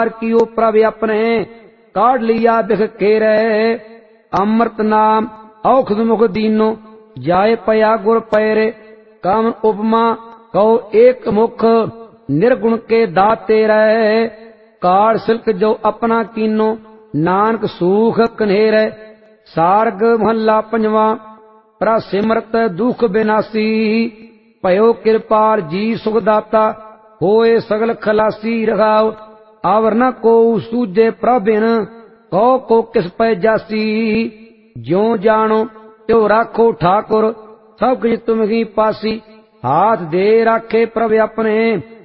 कियो प्रभ अपने काढ़ लिया बिख केरे। अमृत नाम औखद मुख दीनो जाय पया गुर पैरे। काम उपमा कहो एक मुख निर्गुण के दाते रहे। काढ़ सिल्क जो अपना कीनो नानक सूख कन्हेरे। सार्ग महला पंजवा प्रा सिमरत दुख बिनासी। भयो कृपाल जी सुखदाता होए सगल खलासी। रखाओ आवर न को सूझे प्रभिन कहो को किस पै जासी। ज्यों जानो त्यो राखो ठाकुर सब कुछ तुम ही पासी। हाथ दे राखे प्रभ अपने